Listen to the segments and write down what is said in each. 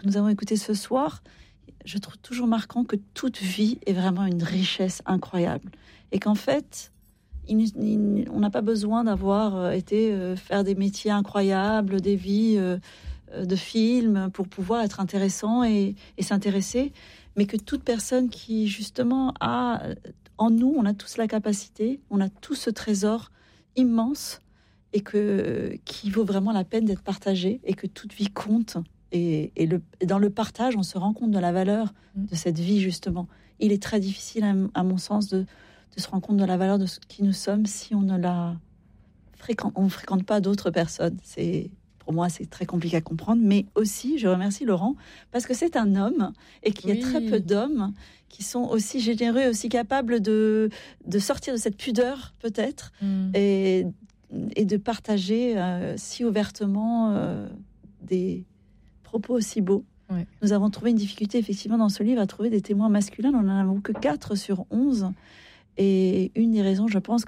que nous avons écouté ce soir, je trouve toujours marquant que toute vie est vraiment une richesse incroyable. Et qu'en fait, on n'a pas besoin d'avoir été faire des métiers incroyables, des vies de films pour pouvoir être intéressant et s'intéresser. Mais que toute personne qui, justement, a en nous, on a tous la capacité, on a tous ce trésor immense et qui vaut vraiment la peine d'être partagé et que toute vie compte. Et dans le partage, on se rend compte de la valeur de cette vie, justement. Il est très difficile, à mon sens, de se rendre compte de la valeur de ce qui nous sommes si on ne fréquente pas d'autres personnes. Pour moi, c'est très compliqué à comprendre. Mais aussi, je remercie Laurent, parce que c'est un homme et qu'il y a très peu d'hommes qui sont aussi généreux et aussi capables de sortir de cette pudeur, peut-être, et de partager si ouvertement des propos aussi beaux. Ouais. Nous avons trouvé une difficulté, effectivement, dans ce livre, à trouver des témoins masculins. On n'en avons que 4 sur 11. Et une des raisons, je pense, que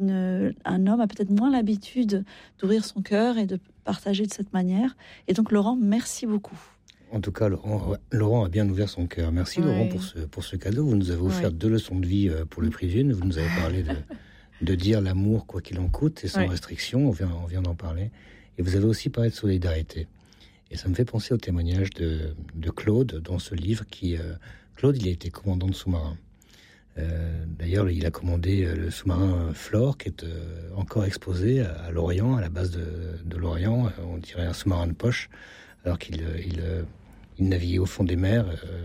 un homme a peut-être moins l'habitude d'ouvrir son cœur et de partager de cette manière. Et donc, Laurent, merci beaucoup. En tout cas, Laurent a bien ouvert son cœur. Merci, Laurent, pour ce cadeau. Vous nous avez offert 2 leçons de vie pour le prix d'une. Vous nous avez parlé de dire l'amour, quoi qu'il en coûte, et sans restriction. On vient d'en parler. Et vous avez aussi parlé de solidarité. Et ça me fait penser au témoignage de Claude dans ce livre Claude, il a été commandant de sous-marin. D'ailleurs, il a commandé le sous-marin Flore, qui est encore exposé à Lorient, à la base de Lorient. On dirait un sous-marin de poche, alors qu'il naviguait au fond des mers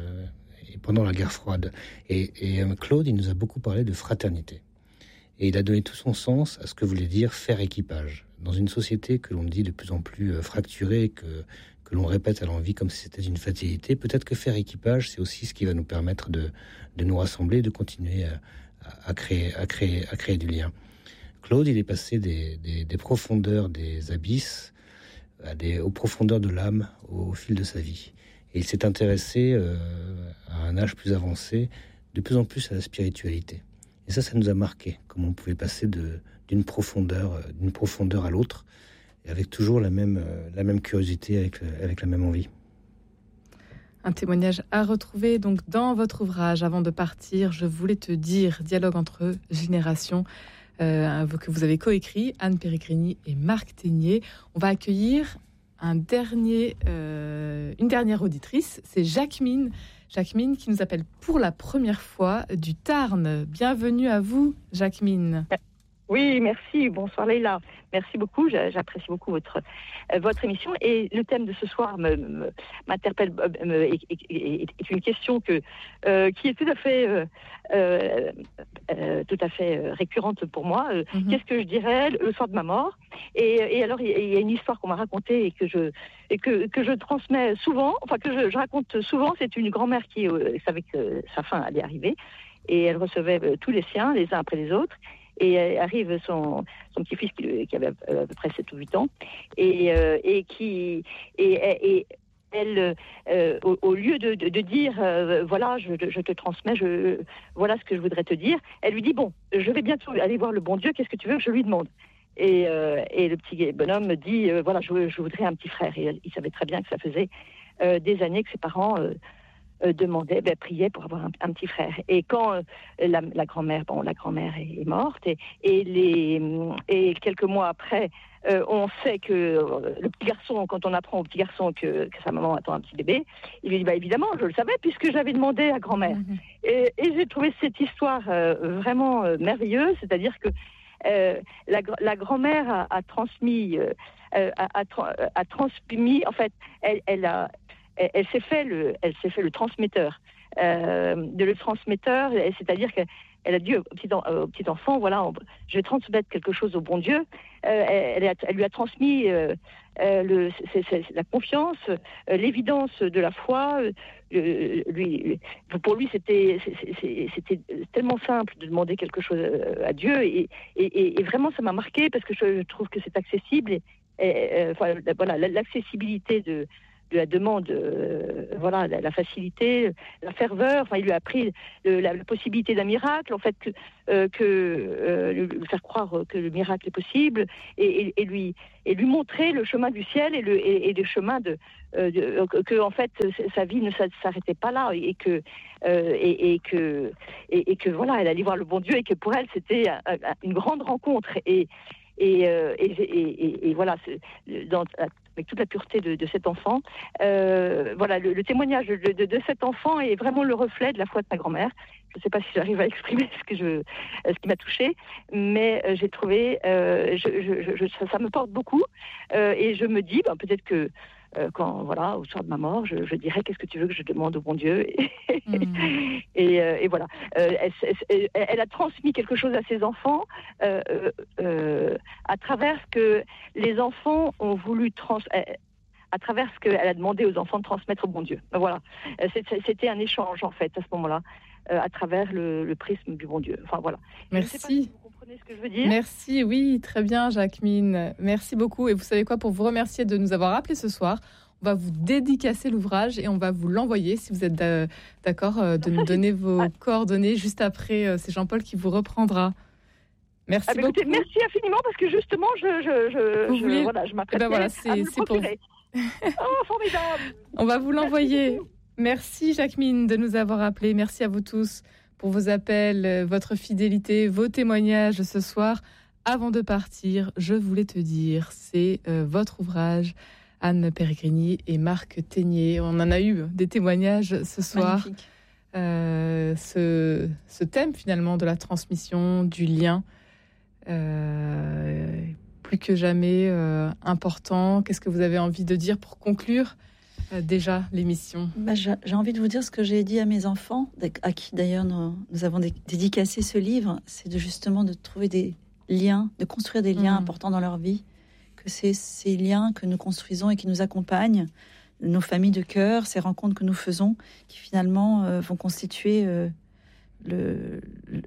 et pendant la guerre froide. Et Claude, il nous a beaucoup parlé de fraternité. Et il a donné tout son sens à ce que voulait dire faire équipage. Dans une société que l'on dit de plus en plus fracturée, que l'on répète à l'envi comme si c'était une fatalité, peut-être que faire équipage, c'est aussi ce qui va nous permettre de nous rassembler, de continuer à créer du lien. Claude, il est passé des profondeurs des abysses aux profondeurs de l'âme au fil de sa vie. Et il s'est intéressé à un âge plus avancé, de plus en plus à la spiritualité. Et ça nous a marqué, comment on pouvait passer d'une profondeur à l'autre, et avec toujours la même curiosité, avec la même envie. Un témoignage à retrouver donc dans votre ouvrage. Avant de partir, je voulais te dire, dialogue entre générations, que vous avez coécrit, Anne Pérégriny et Marc Ténier. On va accueillir une dernière auditrice, c'est Jacqueline qui nous appelle pour la première fois du Tarn. Bienvenue à vous, Jacqueline. Oui, merci. Bonsoir Leïla. Merci beaucoup. J'apprécie beaucoup votre émission. Et le thème de ce soir m'interpelle, est une question qui est tout à fait récurrente pour moi. Qu'est-ce que je dirais le soir de ma mort? Et alors, il y a une histoire qu'on m'a racontée et que je transmets souvent, enfin que je raconte souvent. C'est une grand-mère qui savait que sa fin allait arriver et elle recevait tous les siens, les uns après les autres. Et arrive son petit-fils qui avait à peu près 7 ou 8 ans et elle, au lieu de dire voilà, je te transmets, voilà ce que je voudrais te dire, elle lui dit bon, je vais bientôt aller voir le bon Dieu, qu'est-ce que tu veux que je lui demande? Et le petit bonhomme me dit voilà, je voudrais un petit frère. Et il savait très bien que ça faisait des années que ses parents priait pour avoir un petit frère. Et quand la grand-mère est morte et quelques mois après, on sait que le petit garçon, quand on apprend au petit garçon que sa maman attend un petit bébé, il lui dit évidemment, je le savais puisque j'avais demandé à grand-mère. Et j'ai trouvé cette histoire vraiment merveilleuse, c'est-à-dire que la grand-mère a transmis, en fait, elle s'est fait le transmetteur, c'est-à-dire qu'elle a dit au petit enfant, voilà, je vais transmettre quelque chose au bon Dieu. Elle lui a transmis la confiance, l'évidence de la foi. Pour lui, c'était tellement simple de demander quelque chose à Dieu, et vraiment ça m'a marqué parce que je trouve que c'est accessible. Voilà, l'accessibilité la demande, la facilité, la ferveur. Enfin, il lui a appris la possibilité d'un miracle, en fait, lui faire croire que le miracle est possible, et lui montrer le chemin du ciel et le chemin que en fait sa vie ne s'arrêtait pas là, et que voilà, elle allait voir le bon Dieu, et que pour elle c'était une grande rencontre, et voilà, avec toute la pureté de cet enfant. Le témoignage de cet enfant est vraiment le reflet de la foi de ma grand-mère. Je ne sais pas si j'arrive à exprimer ce qui m'a touchée, mais j'ai trouvé, ça me porte beaucoup, et je me dis, peut-être que au soir de ma mort, je dirais, qu'est-ce que tu veux que je demande au bon Dieu, et voilà. Elle a transmis quelque chose à ses enfants à travers ce que les enfants ont voulu à travers ce qu'elle a demandé aux enfants de transmettre au bon Dieu. Voilà. C'était un échange, en fait, à ce moment-là, à travers le prisme du bon Dieu. Enfin, voilà. Merci. Je ne sais pas si vous comprenez ce que je veux dire. Merci, oui, très bien, Jacqueline. Merci beaucoup. Et vous savez quoi, pour vous remercier de nous avoir appelés ce soir, on va vous dédicacer l'ouvrage et on va vous l'envoyer, si vous êtes d'accord, de nous donner vos coordonnées juste après. C'est Jean-Paul qui vous reprendra. Merci beaucoup. Écoutez, merci infiniment, parce que justement, je m'apprête c'est pour vous. Oh, formidable. On va vous l'envoyer. Merci Jacqueline de nous avoir appelés. Merci à vous tous pour vos appels, votre fidélité, vos témoignages ce soir. Avant de partir, je voulais te dire, c'est votre ouvrage, Anne Peregrini et Marc Ténier. On en a eu des témoignages ce soir. Ce thème finalement de la transmission, du lien, plus que jamais important. Qu'est-ce que vous avez envie de dire pour conclure déjà l'émission? J'ai envie de vous dire ce que j'ai dit à mes enfants, à qui d'ailleurs nous avons dédicacé ce livre, c'est justement de trouver des liens, de construire des liens importants dans leur vie, que c'est ces liens que nous construisons et qui nous accompagnent, nos familles de cœur, ces rencontres que nous faisons, qui finalement vont constituer le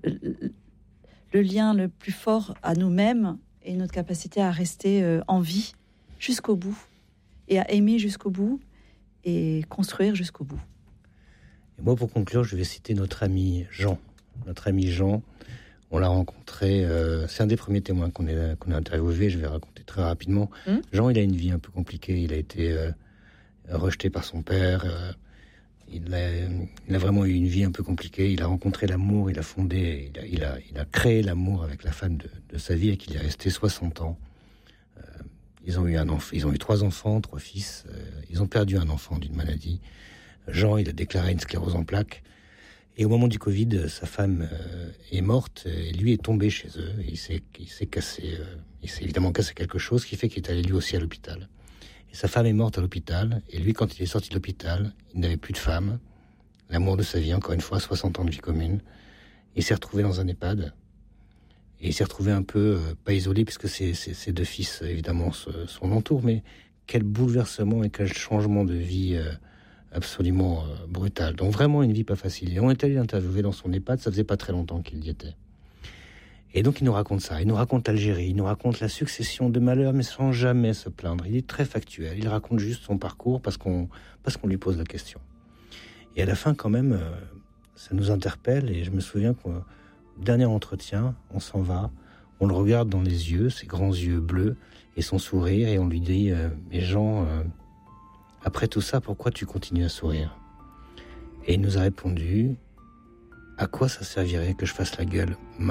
lien le plus fort à nous-mêmes et notre capacité à rester en vie jusqu'au bout, et à aimer jusqu'au bout, et construire jusqu'au bout. Et moi, pour conclure, je vais citer notre ami Jean. Notre ami Jean, on l'a rencontré, c'est un des premiers témoins qu'on a interviewé, je vais raconter très rapidement. Jean, il a une vie un peu compliquée, il a été rejeté par son père, il a vraiment eu une vie un peu compliquée, il a rencontré l'amour, il a fondé, il a créé l'amour avec la femme de sa vie, et qu'il est resté 60 ans. Ils ont eu 3 enfants, 3 fils. Ils ont perdu un enfant d'une maladie. Jean, il a déclaré une sclérose en plaques. Et au moment du Covid, sa femme est morte. Et lui est tombé chez eux. Et il s'est évidemment cassé quelque chose, qui fait qu'il est allé lui aussi à l'hôpital. Et sa femme est morte à l'hôpital. Et lui, quand il est sorti de l'hôpital, il n'avait plus de femme. L'amour de sa vie, encore une fois, 60 ans de vie commune. Il s'est retrouvé dans un EHPAD. Et il s'est retrouvé un peu, pas isolé, puisque ses 2 fils, évidemment, son entourent, mais quel bouleversement et quel changement de vie absolument brutal. Donc vraiment une vie pas facile. Et on est allé l'interviewer dans son EHPAD, ça faisait pas très longtemps qu'il y était. Et donc il nous raconte ça, il nous raconte l'Algérie, il nous raconte la succession de malheurs, mais sans jamais se plaindre. Il est très factuel, il raconte juste son parcours parce qu'on lui pose la question. Et à la fin, quand même, ça nous interpelle, et je me souviens qu'au dernier entretien, on s'en va, on le regarde dans les yeux, ses grands yeux bleus, et son sourire, et on lui dit « Mais Jean, après tout ça, pourquoi tu continues à sourire ?» Et il nous a répondu « À quoi ça servirait que je fasse la gueule maintenant ?»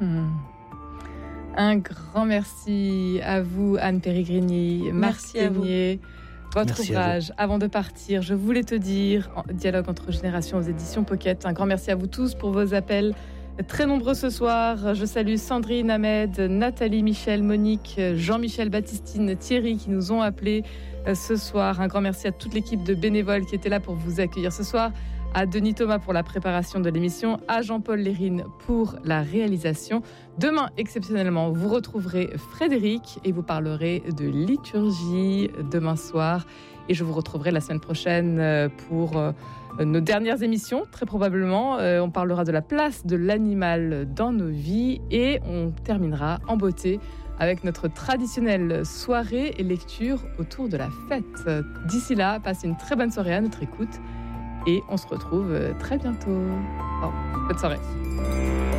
Un grand merci à vous, Anne Peregrini, Marc Ténier. Votre ouvrage, Avant de partir, je voulais te dire, Dialogue entre générations aux éditions Pocket. Un grand merci à vous tous pour vos appels. Très nombreux ce soir. Je salue Sandrine, Ahmed, Nathalie, Michel, Monique, Jean-Michel, Baptistine, Thierry qui nous ont appelés ce soir. Un grand merci à toute l'équipe de bénévoles qui était là pour vous accueillir ce soir. À Denis Thomas pour la préparation de l'émission, à Jean-Paul Lérine pour la réalisation. Demain, exceptionnellement, vous retrouverez Frédéric et vous parlerez de liturgie demain soir. Et je vous retrouverai la semaine prochaine pour nos dernières émissions, très probablement. On parlera de la place de l'animal dans nos vies et on terminera en beauté avec notre traditionnelle soirée et lecture autour de la fête. D'ici là, passez une très bonne soirée à notre écoute et on se retrouve très bientôt. Bonne soirée.